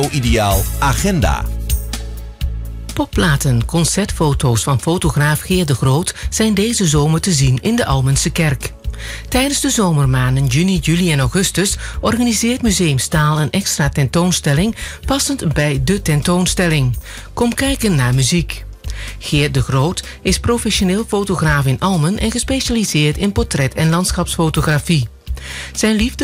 Foto-ideaal Agenda. Popplaten, concertfoto's van fotograaf Geert de Groot zijn deze zomer te zien in de Almense Kerk. Tijdens de zomermaanden juni, juli en augustus organiseert Museum Staal een extra tentoonstelling passend bij de tentoonstelling. Kom kijken naar muziek. Geert de Groot is professioneel fotograaf in Almen en gespecialiseerd in portret- en landschapsfotografie. Zijn liefde